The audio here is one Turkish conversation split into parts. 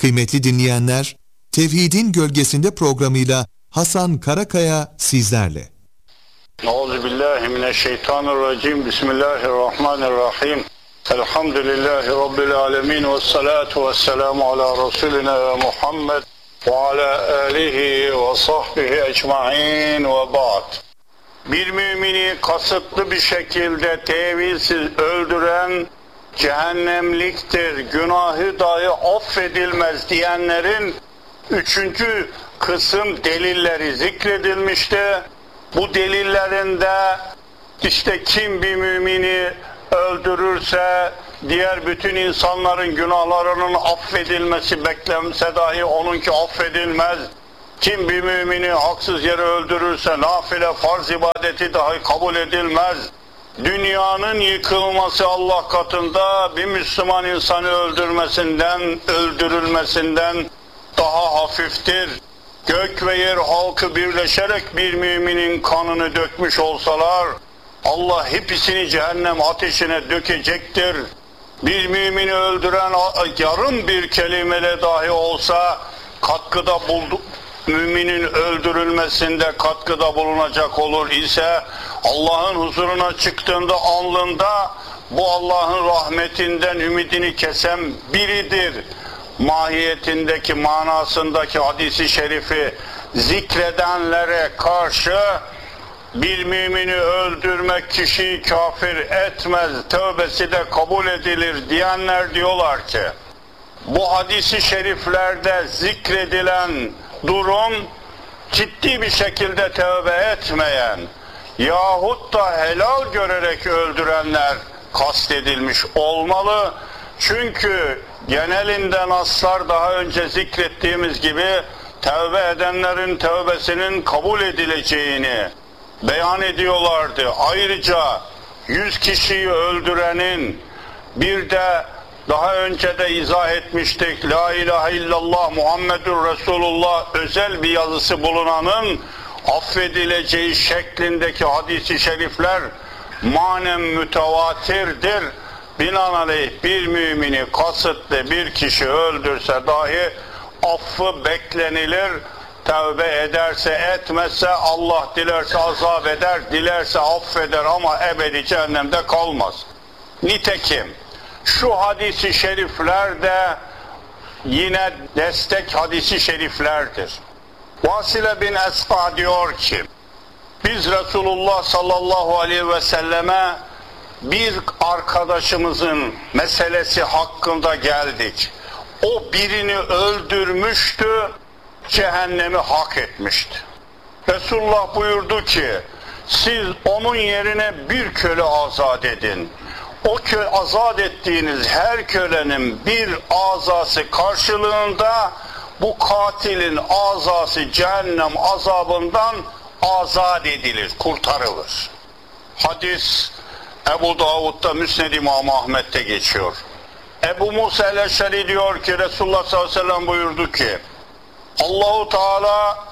Kıymetli dinleyenler, Tevhidin Gölgesinde programıyla Hasan Karakaya sizlerle. Euzubillahimineşşeytanirracim. Bismillahirrahmanirrahim. Elhamdülillahi Rabbil alemin. Ve salatu ve selamu ala Resulina Muhammed ve ala alihi ve sahbihi ecma'in ve ba'd. Bir mümini kasıtlı bir şekilde tevilsiz öldüren cehennemliktir, günahı dahi affedilmez diyenlerin üçüncü kısım delilleri zikredilmişti. Bu delillerinde işte kim bir mümini öldürürse diğer bütün insanların günahlarının affedilmesi beklense dahi onunki affedilmez. Kim bir mümini haksız yere öldürürse nafile farz ibadeti dahi kabul edilmez. Dünyanın yıkılması Allah katında bir Müslüman insanı öldürülmesinden daha hafiftir. Gök ve yer halkı birleşerek bir müminin kanını dökmüş olsalar, Allah hepsini cehennem ateşine dökecektir. Bir mümini öldüren yarım bir kelimeyle dahi olsa müminin öldürülmesinde katkıda bulunacak olur ise Allah'ın huzuruna çıktığında alnında bu Allah'ın rahmetinden ümidini kesen biridir. Mahiyetindeki, manasındaki hadisi şerifi zikredenlere karşı bir mümini öldürmek kişiyi kafir etmez, tövbesi de kabul edilir diyenler diyorlar ki bu hadisi şeriflerde zikredilen durum ciddi bir şekilde tövbe etmeyen yahut da helal görerek öldürenler kastedilmiş olmalı. Çünkü genelinde naslar daha önce zikrettiğimiz gibi tövbe edenlerin tövbesinin kabul edileceğini beyan ediyorlardı. Ayrıca 100 kişiyi öldürenin bir de daha önce de izah etmiştik. La ilahe illallah Muhammedur Resulullah özel bir yazısı bulunanın affedileceği şeklindeki hadis-i şerifler manen mütevatirdir. Binaenaleyh bir mümini kasıtlı bir kişi öldürse dahi affı beklenilir. Tevbe ederse etmezse Allah dilerse azap eder, dilerse affeder ama ebedi cehennemde kalmaz. Nitekim şu hadisi şerifler de yine destek hadisi şeriflerdir. Vasile bin Esqa diyor ki biz Resulullah sallallahu aleyhi ve selleme bir arkadaşımızın meselesi hakkında geldik. O birini öldürmüştü, cehennemi hak etmişti. Resulullah buyurdu ki siz onun yerine bir köle azat edin. O azat ettiğiniz her kölenin bir azası karşılığında bu katilin azası cehennem azabından azat edilir, kurtarılır. Hadis Ebu Davud'da Müsned İmam Ahmet'te geçiyor. Ebu Musa el-Eş'ari diyor ki Resulullah sallallahu aleyhi ve sellem buyurdu ki Allahu Teala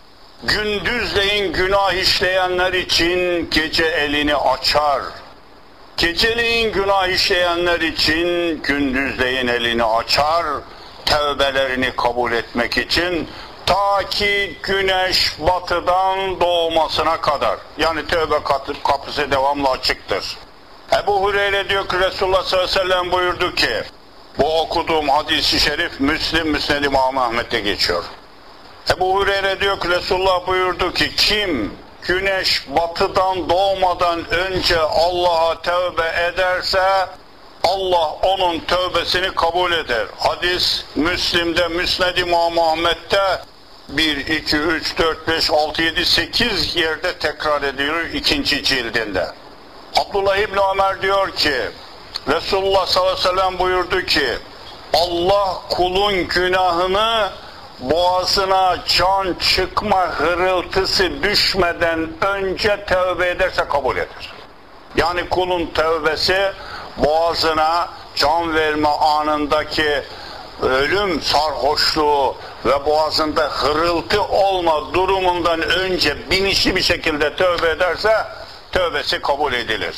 gündüzleyin günah işleyenler için gece elini açar. Geceleyin günah işleyenler için gündüzleyin elini açar. Tevbelerini kabul etmek için ta ki güneş batıdan doğmasına kadar. Yani tövbe kapısı devamlı açıktır. Ebu Hureyre diyor ki Resulullah sallallahu aleyhi ve sellem buyurdu ki bu okuduğum hadis-i şerif Müsned İmam Ahmet'te geçiyor. Ebu Hureyre diyor ki Resulullah buyurdu ki kim güneş batıdan doğmadan önce Allah'a tövbe ederse Allah onun tövbesini kabul eder. Hadis Müslim'de, Müsned İmam Ahmet'te 1, 2, 3, 4, 5, 6, 7, 8 yerde tekrar ediyor ikinci cildinde. Abdullah İbni Ömer diyor ki Resulullah sallallahu aleyhi ve sellem buyurdu ki Allah kulun günahını boğazına can çıkma hırıltısı düşmeden önce tövbe ederse kabul eder. Yani kulun tövbesi boğazına can verme anındaki ölüm sarhoşluğu ve boğazında hırıltı olma durumundan önce bilinçli bir şekilde tövbe ederse tövbesi kabul edilir.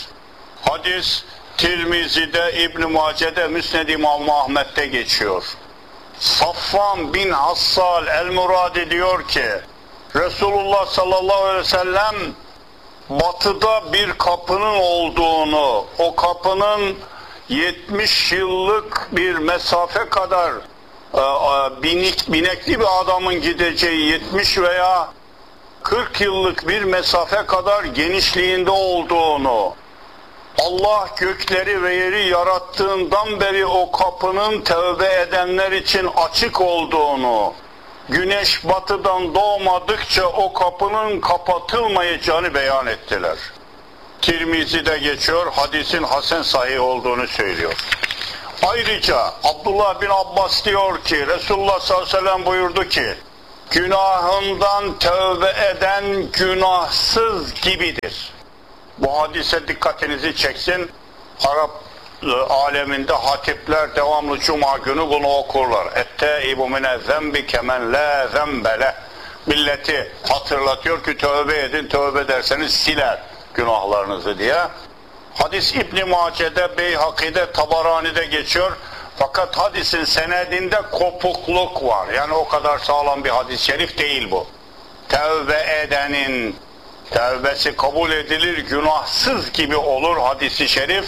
Hadis Tirmizi'de, İbn-i Mace'de, Müsned İmam Ahmet'te geçiyor. Safvan bin Hassal el-Muradi diyor ki, Resulullah sallallahu aleyhi ve sellem batıda bir kapının olduğunu, o kapının 70 yıllık bir mesafe kadar binekli bir adamın gideceği 70 veya 40 yıllık bir mesafe kadar genişliğinde olduğunu, Allah gökleri ve yeri yarattığından beri o kapının tövbe edenler için açık olduğunu, güneş batıdan doğmadıkça o kapının kapatılmayacağını beyan ettiler. Tirmizi'de geçiyor, hadisin hasen sahih olduğunu söylüyor. Ayrıca Abdullah bin Abbas diyor ki, Resulullah sallallahu aleyhi ve sellem buyurdu ki, günahından tövbe eden günahsız gibidir. Bu hadise dikkatinizi çeksin. Arap aleminde hatipler devamlı cuma günü bunu okurlar. Etteibu mine zembi kemen la zembele. Milleti hatırlatıyor ki tövbe edin, tövbe ederseniz siler günahlarınızı diye. Hadis İbn-i Mace'de, Beyhaki'de, Tabarani'de geçiyor. Fakat hadisin senedinde kopukluk var. Yani o kadar sağlam bir hadis-i şerif değil bu. Tövbe edenin tevbesi kabul edilir, günahsız gibi olur hadis-i şerif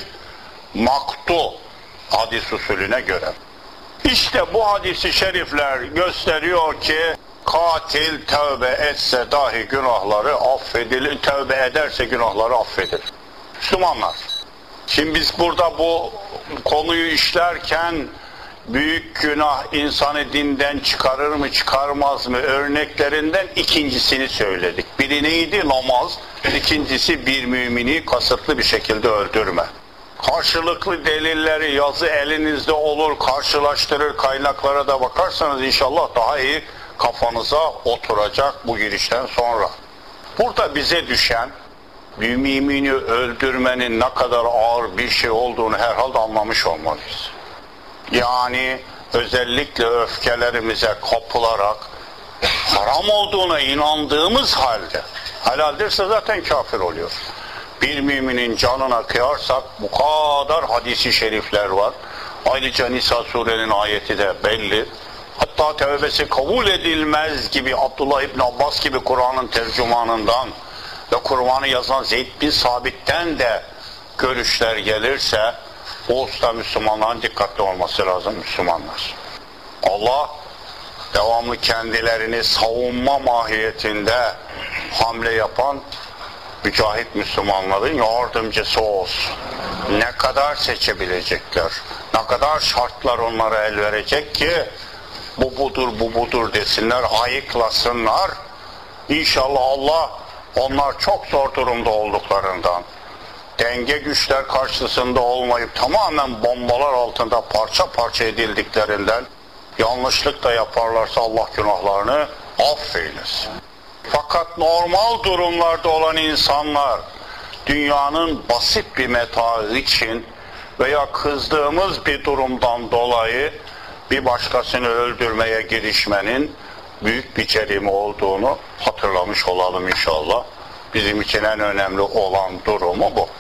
maktu hadis usulüne göre. İşte bu hadis-i şerifler gösteriyor ki katil tövbe etse dahi günahları affedilir, tövbe ederse günahları affedilir. Müslümanlar, şimdi biz burada bu konuyu işlerken büyük günah insanı dinden çıkarır mı çıkarmaz mı örneklerinden ikincisini söyledik. Biri neydi? Namaz. İkincisi bir mümini kasıtlı bir şekilde öldürme. Karşılıklı delilleri yazı elinizde olur, karşılaştırır, kaynaklara da bakarsanız inşallah daha iyi kafanıza oturacak bu girişten sonra. Burada bize düşen bir mümini öldürmenin ne kadar ağır bir şey olduğunu herhalde anlamış olmalıyız. Yani özellikle öfkelerimize kapılarak haram olduğuna inandığımız halde, helaldirse zaten kafir oluyor. Bir müminin canına kıyarsak bu kadar hadisi şerifler var. Ayrıca Nisa surenin ayeti de belli. Hatta tevbesi kabul edilmez gibi Abdullah İbn Abbas gibi Kur'an'ın tercümanından ve Kur'an'ı yazan Zeyd bin Sabit'ten de görüşler gelirse o usta Müslümanların dikkatli olması lazım Müslümanlar. Allah devamlı kendilerini savunma mahiyetinde hamle yapan mücahit Müslümanların yardımcısı olsun. Ne kadar seçebilecekler, ne kadar şartlar onlara el verecek ki bu budur, bu budur desinler, ayıklasınlar. İnşallah Allah onlar çok zor durumda olduklarından, denge güçler karşısında olmayıp tamamen bombalar altında parça parça edildiklerinden yanlışlık da yaparlarsa Allah günahlarını affeylesin. Fakat normal durumlarda olan insanlar dünyanın basit bir metaı için veya kızdığımız bir durumdan dolayı bir başkasını öldürmeye girişmenin büyük bir cerime olduğunu hatırlamış olalım inşallah. Bizim için en önemli olan durumu bu.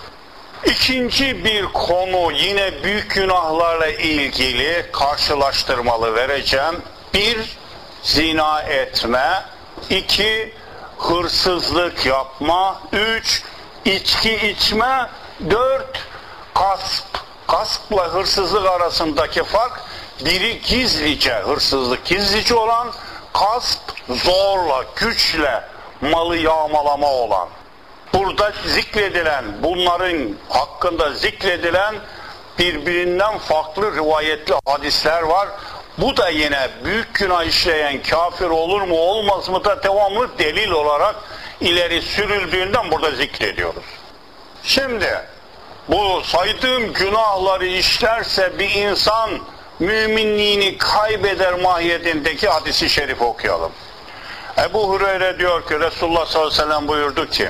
İkinci bir konu yine büyük günahlarla ilgili karşılaştırmalı vereceğim. 1. Zina etme. 2. Hırsızlık yapma. 3. İçki içme. 4. Gasp. Gaspla hırsızlık arasındaki fark, biri gizlice hırsızlık, gizlice olan, gasp zorla, güçle malı yağmalama olan. Burada zikredilen, bunların hakkında zikredilen birbirinden farklı rivayetli hadisler var. Bu da yine büyük günah işleyen kafir olur mu olmaz mı da devamlı delil olarak ileri sürüldüğünden burada zikrediyoruz. Şimdi bu saydığım günahları işlerse bir insan müminliğini kaybeder mahiyetindeki hadisi şerif okuyalım. Ebu Hureyre diyor ki Resulullah sallallahu aleyhi ve sellem buyurdu ki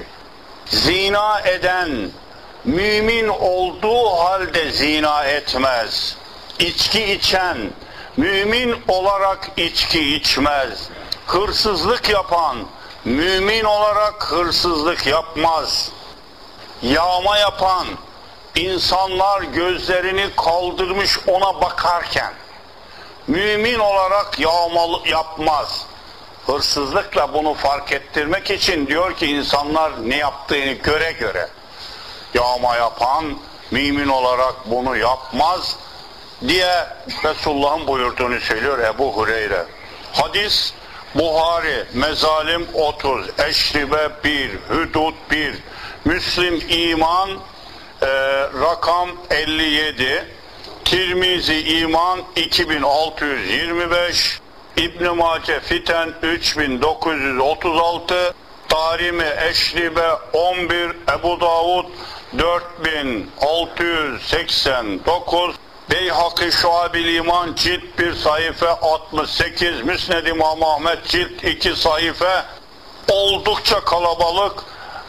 zina eden mümin olduğu halde zina etmez. İçki içen mümin olarak içki içmez. Hırsızlık yapan mümin olarak hırsızlık yapmaz. Yağma yapan, insanlar gözlerini kaldırmış ona bakarken mümin olarak yağmalı yapmaz. Hırsızlıkla bunu fark ettirmek için diyor ki insanlar ne yaptığını göre göre. Yağma yapan mümin olarak bunu yapmaz diye Resulullah'ın buyurduğunu söylüyor Ebu Hureyre. Hadis Buhari, Mezalim 30, Eşribe 1, Hudud 1, Müslim İman rakam 57, Tirmizi İman 2625, İbn-i Mace Fiten 3936, Darimi Eşribe 11, Ebu Davud 4689, Beyhaki Şuabil İman cilt 1 sayfa 68, Müsned İmam Ahmet cilt 2 sayfa, oldukça kalabalık,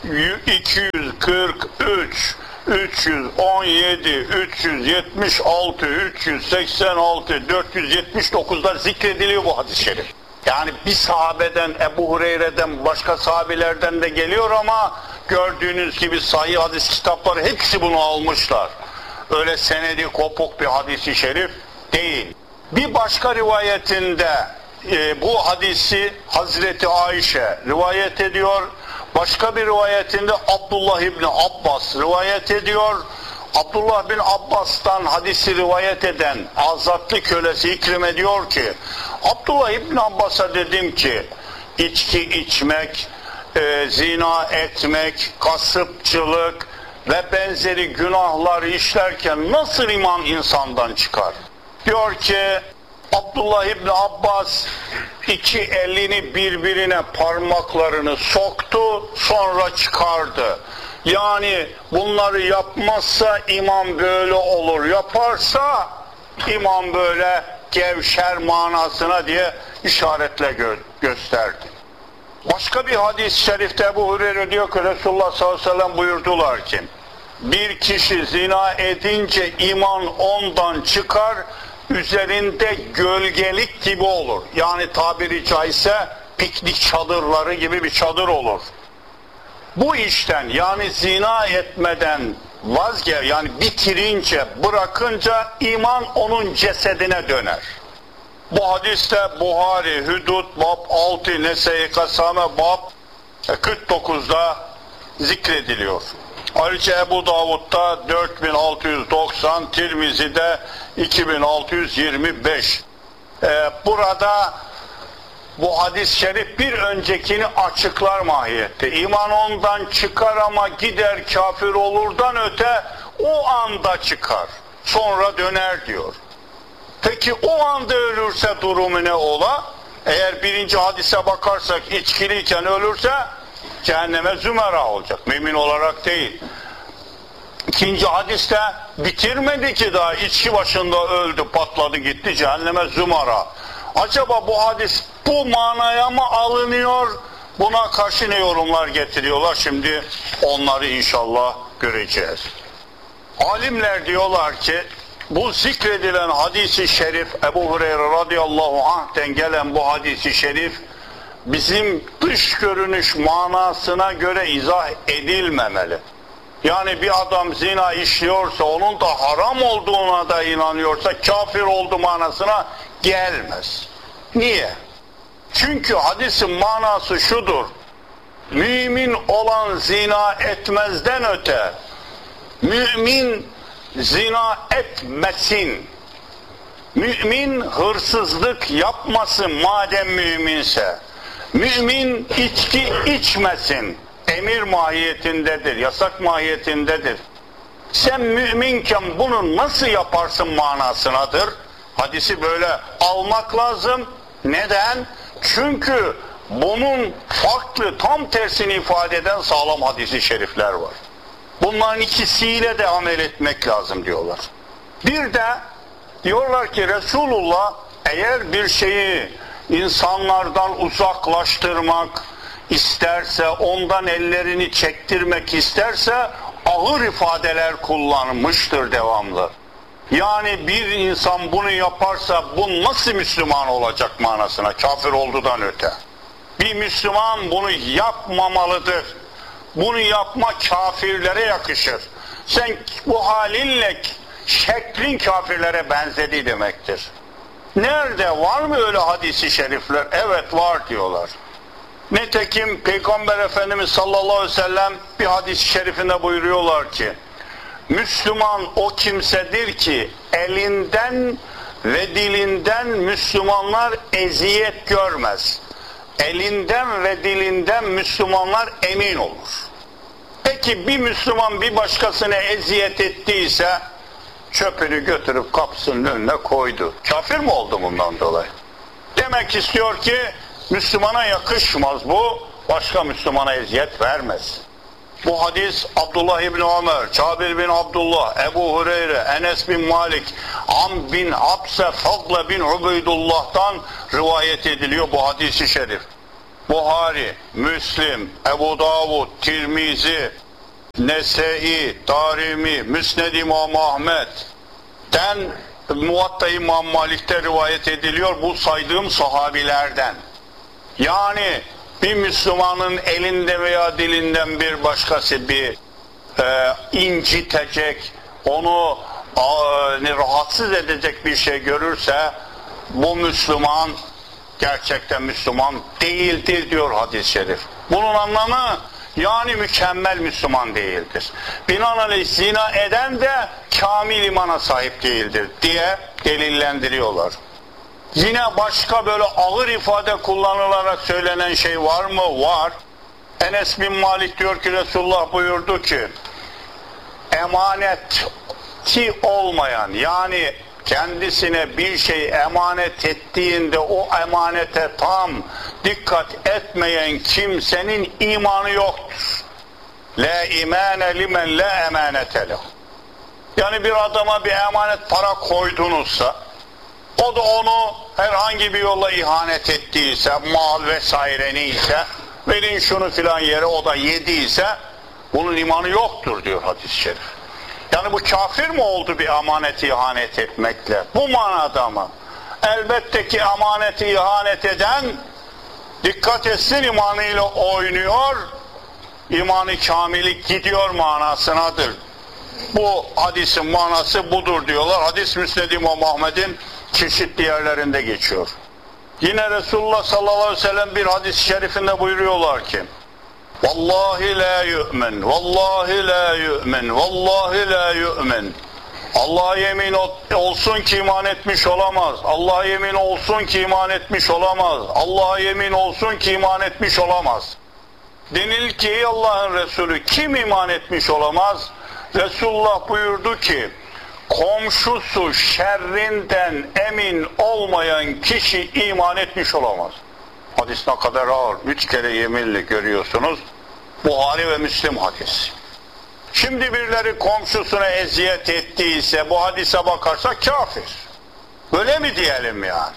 243, 317, 376, 386, 479'da zikrediliyor bu hadis-i şerif. Yani bir sahabeden, Ebu Hureyre'den, başka sahabelerden de geliyor ama gördüğünüz gibi sahih hadis kitapları hepsi bunu almışlar. Öyle senedi kopuk bir hadis-i şerif değil. Bir başka rivayetinde bu hadisi Hazreti Ayşe rivayet ediyor. Başka bir rivayetinde Abdullah İbni Abbas rivayet ediyor. Abdullah bin Abbas'tan hadisi rivayet eden azatlı kölesi İkrime diyor ki, Abdullah İbni Abbas'a dedim ki, içki içmek, zina etmek, kasıpçılık ve benzeri günahları işlerken nasıl iman insandan çıkar? Diyor ki Abdullah İbni Abbas iki elini birbirine parmaklarını soktu, sonra çıkardı. Yani bunları yapmazsa iman böyle olur, yaparsa iman böyle gevşer manasına diye işaretle gösterdi. Başka bir hadis-i şerifte Ebu Hureyre diyor ki Resulullah sallallahu aleyhi ve sellem buyurdular ki, bir kişi zina edince iman ondan çıkar, üzerinde gölgelik gibi olur. Yani tabiri caizse piknik çadırları gibi bir çadır olur. Bu işten yani zina etmeden yani bitirince, bırakınca iman onun cesedine döner. Bu hadiste Buhari, Hudud, Bab 6, Nese-i Kasame, Bab 49'da zikrediliyor. Ayrıca Ebu Davud'da 4690, Tirmizi'de 2625. Burada bu hadis-i şerif bir öncekini açıklar mahiyette. İman ondan çıkar ama gider kafir olurdan öte o anda çıkar. Sonra döner diyor. Peki o anda ölürse durumu ne ola? Eğer birinci hadise bakarsak içkiliyken ölürse cehenneme zümera olacak. Mümin olarak değil. İkinci hadiste bitirmedi ki daha içki başında öldü, patladı gitti cehenneme zümera. Acaba bu hadis bu manaya mı alınıyor? Buna karşı ne yorumlar getiriyorlar? Şimdi onları inşallah göreceğiz. Alimler diyorlar ki bu zikredilen hadisi şerif, Ebu Hureyre radıyallahu anh'ten gelen bu hadisi şerif bizim dış görünüş manasına göre izah edilmemeli. Yani bir adam zina işliyorsa, onun da haram olduğuna da inanıyorsa kafir oldu manasına gelmez. Niye? Çünkü hadisin manası şudur: mümin olan zina etmezden öte, mümin zina etmesin. Mümin hırsızlık yapmasın madem müminse. Mümin içki içmesin. Emir mahiyetindedir, yasak mahiyetindedir. Sen müminken bunu nasıl yaparsın manasınadır. Hadisi böyle almak lazım. Neden? Çünkü bunun farklı, tam tersini ifade eden sağlam hadisi şerifler var. Bunların ikisiyle de amel etmek lazım diyorlar. Bir de diyorlar ki Resulullah eğer bir şeyi insanlardan uzaklaştırmak isterse, ondan ellerini çektirmek isterse ağır ifadeler kullanmıştır devamlı. Yani bir insan bunu yaparsa bu nasıl Müslüman olacak manasına, kafir oldudan öte. Bir Müslüman bunu yapmamalıdır. Bunu yapma kafirlere yakışır. Sen bu halinle şeklin kafirlere benzediği demektir. Nerede? Var mı öyle hadisi şerifler? Evet var diyorlar. Nitekim Peygamber Efendimiz sallallahu aleyhi ve sellem bir hadis-i şerifinde buyuruyorlar ki, Müslüman o kimsedir ki elinden ve dilinden Müslümanlar eziyet görmez. Elinden ve dilinden Müslümanlar emin olur. Peki bir Müslüman bir başkasına eziyet ettiyse çöpünü götürüp kapısının önüne koydu. Kafir mi oldu bundan dolayı? Demek istiyor ki Müslümana yakışmaz bu, başka Müslümana eziyet vermez. Bu hadis Abdullah İbni Ömer, Cabir bin Abdullah, Ebu Hureyre, Enes bin Malik, Am bin Abse, Fadle bin Ubeydullah'tan rivayet ediliyor bu hadisi şerif. Buhari, Müslim, Ebu Davud, Tirmizi, Nese'i, Darimi, Müsned İmam Ahmet'ten, Muvatta İmam Malik'te rivayet ediliyor bu saydığım sahabilerden. Yani bir Müslümanın elinde veya dilinden bir başkası bir incitecek, onu rahatsız edecek bir şey görürse bu Müslüman gerçekten Müslüman değildir diyor hadis-i şerif. Bunun anlamı yani mükemmel Müslüman değildir. Binaenaleyh zina eden de kamil imana sahip değildir diye delillendiriyorlar. Yine başka böyle ağır ifade kullanılarak söylenen şey var mı? Var. Enes bin Malik diyor ki Resulullah buyurdu ki emaneti olmayan yani kendisine bir şey emanet ettiğinde o emanete tam dikkat etmeyen kimsenin imanı yoktur. La imane limen la emanete lehu. Yani bir adama bir emanet para koydunuzsa o da onu herhangi bir yolla ihanet ettiyse, mal vesaire neyse, verin şunu filan yere o da yediyse, bunun imanı yoktur diyor hadis-i şerif. Yani bu kafir mi oldu bir emaneti ihanet etmekle? Bu manada mı? Elbette ki emaneti ihanet eden, dikkat etsin imanıyla oynuyor, imanı kamili gidiyor manasınadır. Bu hadisin manası budur diyorlar. Hadis Müsned İmam Ahmet'in çeşitli yerlerinde geçiyor. Yine Resulullah sallallahu aleyhi ve sellem bir hadis-i şerifinde buyuruyorlar ki Vallahi la yu'min, vallahi la yu'min, vallahi la yu'min. Allah'a yemin olsun ki iman etmiş olamaz. Allah'a yemin olsun ki iman etmiş olamaz. Allah'a yemin olsun ki iman etmiş olamaz. Denil ki Allah'ın Resulü kim iman etmiş olamaz? Resulullah buyurdu ki komşusu şerrinden emin olmayan kişi iman etmiş olamaz. Hadis ne kadar ağır. 3 kere yeminli görüyorsunuz. Buhari ve Müslim hadis. Şimdi birileri komşusuna eziyet ettiyse bu hadise bakarsak kafir. Öyle mi diyelim yani?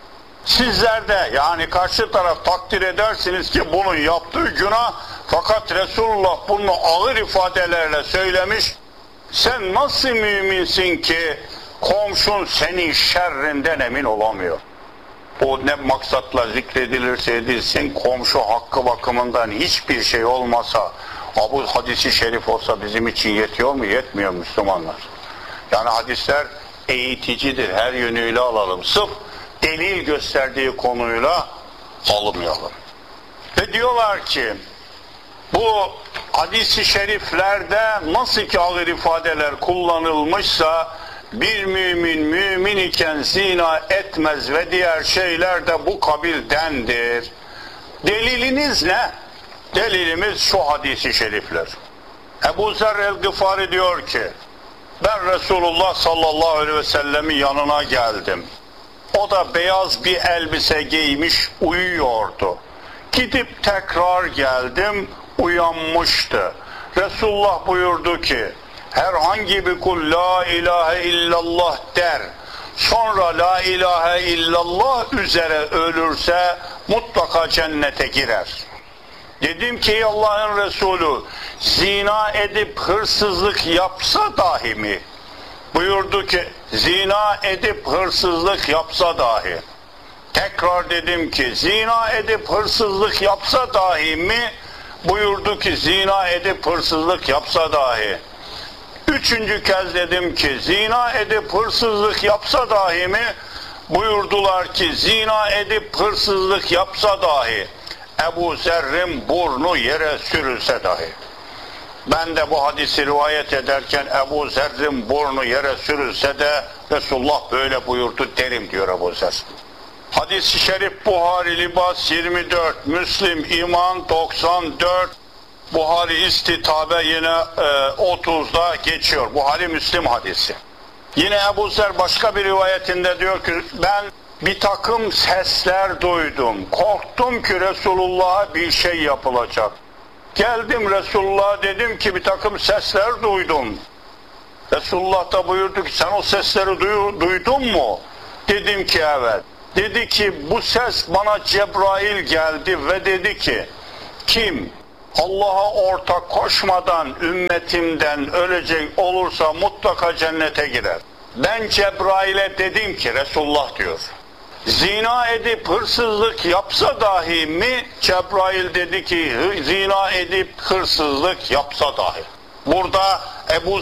Sizler de yani karşı taraf takdir edersiniz ki bunun yaptığı günah fakat Resulullah bunu ağır ifadelerle söylemiş. Sen nasıl müminsin ki komşun senin şerrinden emin olamıyor? O ne maksatla zikredilirse edilsin komşu hakkı bakımından hiçbir şey olmasa bu hadisi şerif olsa bizim için yetiyor mu? Yetmiyor Müslümanlar. Yani hadisler eğiticidir. Her yönüyle alalım. Sırf delil gösterdiği konuyla alınmayalım. Ve diyorlar ki bu hadis-i şeriflerde nasıl ki ağır ifadeler kullanılmışsa bir mümin iken zina etmez ve diğer şeyler de bu kabildendir. Deliliniz ne? Delilimiz şu hadis-i şerifler. Ebu Zer el-Gıfari diyor ki ben Resulullah sallallahu aleyhi ve sellemin yanına geldim. O da beyaz bir elbise giymiş uyuyordu. Gidip tekrar geldim uyanmıştı. Resulullah buyurdu ki herhangi bir kul la ilahe illallah der. Sonra la ilahe illallah üzere ölürse mutlaka cennete girer. Dedim ki Allah'ın Resulü zina edip hırsızlık yapsa dahi mi? Buyurdu ki zina edip hırsızlık yapsa dahi. Tekrar dedim ki zina edip hırsızlık yapsa dahi mi? Buyurdu ki zina edip hırsızlık yapsa dahi. Üçüncü kez dedim ki zina edip hırsızlık yapsa dahi mi? buyurdular ki zina edip hırsızlık yapsa dahi, Ebu Zer'in burnu yere sürülse dahi. Ben de bu hadisi rivayet ederken Ebu Zer'in burnu yere sürülse de Resulullah böyle buyurdu derim diyor Ebu Zer. Hadis-i şerif Buhari Libas 24, Müslim İman 94, Buhari İstitabe yine 30'da geçiyor. Buhari Müslim hadisi. Yine Ebu Zer başka bir rivayetinde diyor ki ben bir takım sesler duydum. Korktum ki Resulullah'a bir şey yapılacak. Geldim Resulullah'a dedim ki bir takım sesler duydum. Resulullah da buyurdu ki sen o sesleri duydun mu? Dedim ki evet. Dedi ki bu ses bana Cebrail geldi ve dedi ki kim Allah'a ortak koşmadan ümmetimden ölecek olursa mutlaka cennete girer. Ben Cebrail'e dedim ki Resulullah diyor. Zina edip hırsızlık yapsa dahi mi? Cebrail dedi ki zina edip hırsızlık yapsa dahi. Burada Ebu